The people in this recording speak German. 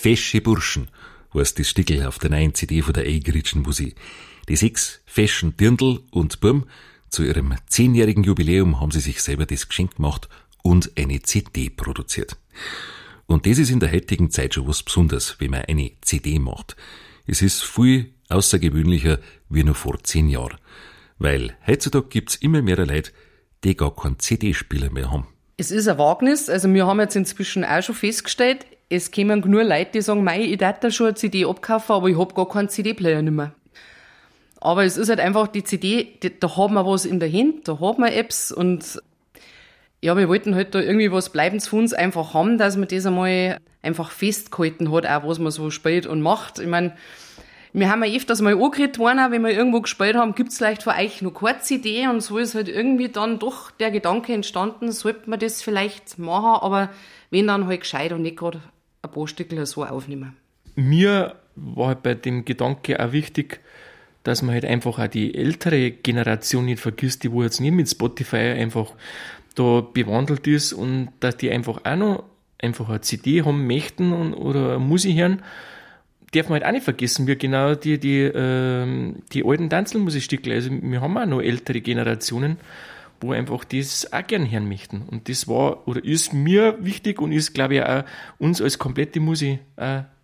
Fesche Burschen heißt das Stickel auf der neuen CD von der Eigeritschen Musik. Die 6 feschen Dirndl und Burm, zu ihrem 10-jährigen Jubiläum haben sie sich selber das Geschenk gemacht und eine CD produziert. Und das ist in der heutigen Zeit schon was Besonderes, wenn man eine CD macht. Es ist viel außergewöhnlicher wie noch vor 10 Jahren. Weil heutzutage gibt's immer mehr Leute, die gar keinen CD-Spieler mehr haben. Es ist ein Wagnis. Also wir haben jetzt inzwischen auch schon festgestellt, es kommen nur Leute, die sagen, mei, ich darf da schon eine CD abkaufen, aber ich hab gar keinen CD-Player nicht mehr. Aber es ist halt einfach die CD, da haben wir was in der Hand, da haben wir Apps und ja, wir wollten halt da irgendwie was Bleibendes für uns einfach haben, dass man das einmal einfach festgehalten hat, auch was man so spielt und macht. Ich meine, wir haben ja öfters mal angeredet worden, auch wenn wir irgendwo gespielt haben, gibt's vielleicht für euch noch keine CD und so ist halt irgendwie dann doch der Gedanke entstanden, sollte man das vielleicht machen, aber wenn dann halt gescheit und nicht gerade ein paar Stückel so aufnehmen. Mir war halt bei dem Gedanke auch wichtig, dass man halt einfach auch die ältere Generation nicht vergisst, die wo jetzt nicht mit Spotify einfach da bewandelt ist und dass die einfach auch noch einfach eine CD haben möchten oder Musik hören, darf man halt auch nicht vergessen, wie genau die alten Tanzelmusikstücke, also wir haben auch noch ältere Generationen, wo einfach das auch gern hören möchten. Und das war oder ist mir wichtig und ist, glaube ich, auch uns als komplette Musik auch